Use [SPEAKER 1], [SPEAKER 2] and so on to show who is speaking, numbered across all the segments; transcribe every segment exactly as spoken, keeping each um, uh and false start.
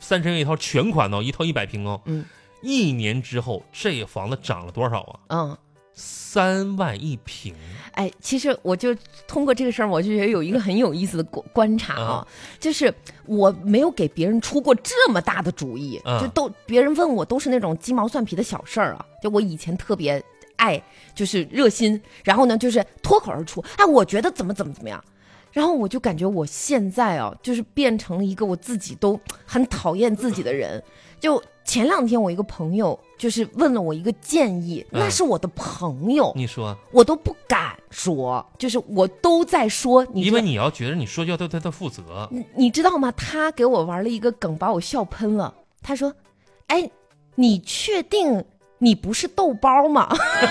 [SPEAKER 1] 三室一套全款哦，一套一百平哦。
[SPEAKER 2] 嗯，
[SPEAKER 1] 一年之后，这个房子涨了多少啊？
[SPEAKER 2] 嗯，
[SPEAKER 1] 三万一平。
[SPEAKER 2] 哎，其实我就通过这个事儿，我就觉得有一个很有意思的观察啊，啊就是我没有给别人出过这么大的主意，啊、就都别人问我都是那种鸡毛蒜皮的小事儿啊。就我以前特别爱，就是热心，然后呢，就是脱口而出，哎，我觉得怎么怎么怎么样。然后我就感觉我现在啊，就是变成了一个我自己都很讨厌自己的人。就前两天我一个朋友就是问了我一个建议，嗯、那是我的朋友，
[SPEAKER 1] 你说
[SPEAKER 2] 我都不敢说，就是我都在说你，
[SPEAKER 1] 因为你要觉得你说就要对他负责。
[SPEAKER 2] 你你知道吗？他给我玩了一个梗，把我笑喷了。他说：“哎，你确定你不是豆包吗？”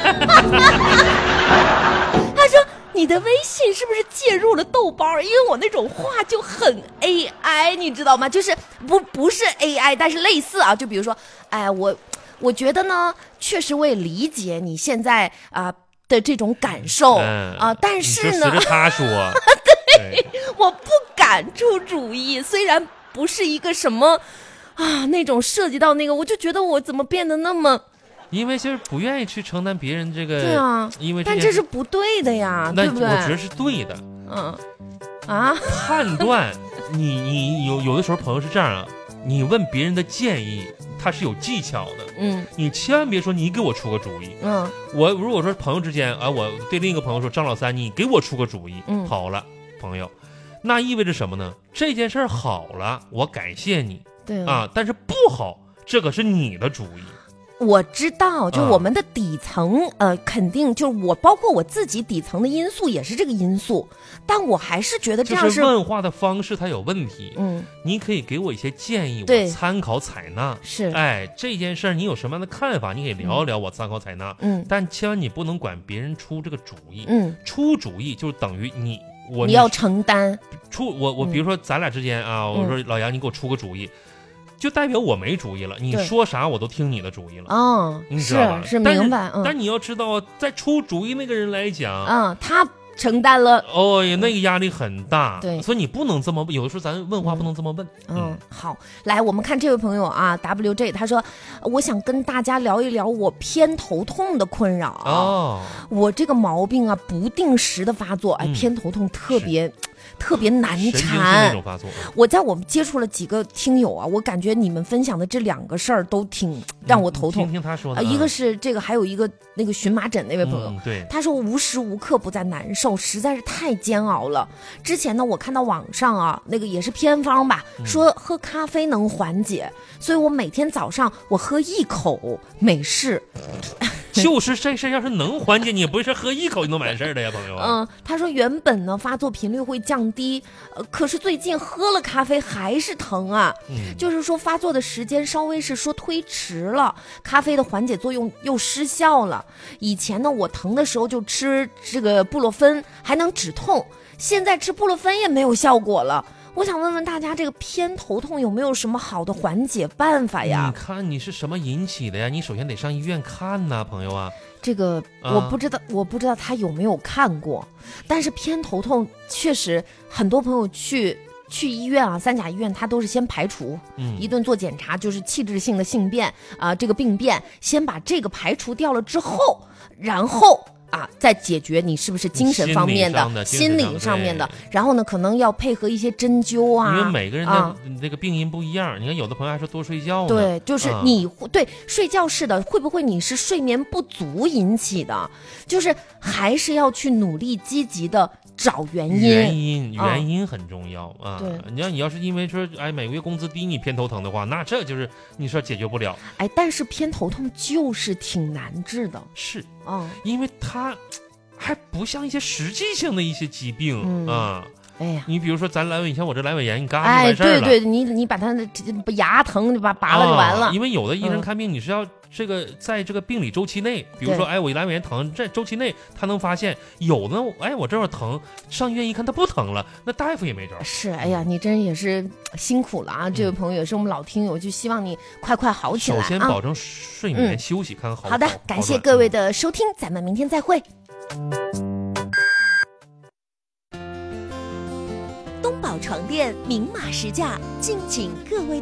[SPEAKER 2] 他说。你的微信是不是介入了豆包？因为我那种话就很 A I， 你知道吗？就是不不是 A I， 但是类似啊。就比如说，哎，我我觉得呢，确实我也理解你现在啊、呃、的这种感受啊、
[SPEAKER 1] 嗯
[SPEAKER 2] 呃，但是呢，
[SPEAKER 1] 你就随着他说，
[SPEAKER 2] 对，我不敢出主意。虽然不是一个什么啊那种涉及到那个，我就觉得我怎么变得那么。
[SPEAKER 1] 因为就是不愿意去承担别人这个，
[SPEAKER 2] 对啊，
[SPEAKER 1] 因为这
[SPEAKER 2] 但这是不对的呀，对不对？
[SPEAKER 1] 我觉得是对的，
[SPEAKER 2] 嗯，啊，
[SPEAKER 1] 判断你你有有的时候朋友是这样啊，你问别人的建议，他是有技巧的，
[SPEAKER 2] 嗯，
[SPEAKER 1] 你千万别说你给我出个主意，
[SPEAKER 2] 嗯，
[SPEAKER 1] 我如果说朋友之间啊，我对另一个朋友说张老三，你给我出个主意，
[SPEAKER 2] 嗯，
[SPEAKER 1] 好了，朋友，那意味着什么呢？这件事好了，我感谢你，
[SPEAKER 2] 对
[SPEAKER 1] 啊，但是不好，这可是你的主意。
[SPEAKER 2] 我知道，就我们的底层，啊、呃，肯定就是我，包括我自己底层的因素也是这个因素，但我还是觉得这样是、
[SPEAKER 1] 就是、问话的方式它有问题。
[SPEAKER 2] 嗯，
[SPEAKER 1] 你可以给我一些建议，
[SPEAKER 2] 对，
[SPEAKER 1] 我参考采纳。
[SPEAKER 2] 是，
[SPEAKER 1] 哎，这件事你有什么样的看法？你可以聊一聊，我参考采纳。
[SPEAKER 2] 嗯，
[SPEAKER 1] 但千万你不能管别人出这个主意。
[SPEAKER 2] 嗯，
[SPEAKER 1] 出主意就等于你我
[SPEAKER 2] 你要承担。
[SPEAKER 1] 出我我比如说咱俩之间啊，
[SPEAKER 2] 嗯、
[SPEAKER 1] 我说老杨，你给我出个主意。就代表我没主意了，你说啥我都听你的主意了。
[SPEAKER 2] 嗯，
[SPEAKER 1] 你知道吧？
[SPEAKER 2] 是是明白。
[SPEAKER 1] 嗯，但你要知道，在出主意那个人来讲，
[SPEAKER 2] 嗯，他承担了，
[SPEAKER 1] 哦呀，那个压力很大。
[SPEAKER 2] 对，
[SPEAKER 1] 所以你不能这么，有的时候咱问话不能这么问。
[SPEAKER 2] 嗯，嗯好，来，我们看这位朋友啊 ，W J， 他说，我想跟大家聊一聊我偏头痛的困扰。
[SPEAKER 1] 哦，
[SPEAKER 2] 我这个毛病啊，不定时的发作，哎，
[SPEAKER 1] 嗯、
[SPEAKER 2] 偏头痛特别。特别难
[SPEAKER 1] 缠，
[SPEAKER 2] 我在我们接触了几个听友啊，我感觉你们分享的这两个事儿都挺让我头痛。
[SPEAKER 1] 听听他说的、啊
[SPEAKER 2] 呃，一个是这个，还有一个那个荨麻疹那位朋友，
[SPEAKER 1] 嗯、对，
[SPEAKER 2] 他说无时无刻不在难受，实在是太煎熬了。之前呢，我看到网上啊，那个也是偏方吧，
[SPEAKER 1] 嗯、
[SPEAKER 2] 说喝咖啡能缓解，所以我每天早上我喝一口美式。
[SPEAKER 1] 就是这事要是能缓解，你不是喝一口就能完事儿的呀，朋友、啊。
[SPEAKER 2] 嗯，他说原本呢发作频率会降低，呃，可是最近喝了咖啡还是疼啊。
[SPEAKER 1] 嗯，
[SPEAKER 2] 就是说发作的时间稍微是说推迟了，咖啡的缓解作用又失效了。以前呢我疼的时候就吃这个布洛芬还能止痛，现在吃布洛芬也没有效果了。我想问问大家，这个偏头痛有没有什么好的缓解办法呀？
[SPEAKER 1] 你看你是什么引起的呀？你首先得上医院看呐，朋友啊。
[SPEAKER 2] 这个我不知道、啊，我不知道他有没有看过。但是偏头痛确实很多朋友去去医院啊，三甲医院他都是先排除，
[SPEAKER 1] 嗯，
[SPEAKER 2] 一顿做检查就是器质性的性变啊、呃，这个病变，先把这个排除掉了之后，然后。啊，再解决你是不是精神方面的、心理上面的，然后呢，可能要配合一些针灸啊。
[SPEAKER 1] 因为每个人的这个病因不一样，啊、你看有的朋友还说多睡觉呢。
[SPEAKER 2] 对，就是你、
[SPEAKER 1] 啊、
[SPEAKER 2] 对睡觉是的，会不会你是睡眠不足引起的？就是还是要去努力积极的找原因。
[SPEAKER 1] 原因原因很重要、嗯、啊。
[SPEAKER 2] 对，
[SPEAKER 1] 你要你要是因为说哎每个月工资低你偏头疼的话，那这就是你说解决不了。
[SPEAKER 2] 哎，但是偏头痛就是挺难治的。
[SPEAKER 1] 是。
[SPEAKER 2] 嗯，
[SPEAKER 1] 因为它还不像一些实际性的一些疾病、嗯、啊。
[SPEAKER 2] 哎呀，
[SPEAKER 1] 你比如说咱阑尾，你像我这阑尾炎，你嘎就
[SPEAKER 2] 完
[SPEAKER 1] 事儿了。
[SPEAKER 2] 哎，对对，你你把它牙疼就把拔了就完了、
[SPEAKER 1] 啊。因为有的医生看病，你是要这个在这个病理周期内，比如说哎我阑尾炎疼，这周期内他能发现。有的哎我这会儿疼，上医院一看他不疼了，那大夫也没招。
[SPEAKER 2] 是，哎呀，你真也是辛苦了啊！这位朋友也是我们老听友，就希望你快快好起来啊！
[SPEAKER 1] 首先保证睡眠、嗯、休息，看看好不好。
[SPEAKER 2] 好的，感谢各位的收听，咱们明天再会。
[SPEAKER 3] 东宝床垫明码实价，敬请各位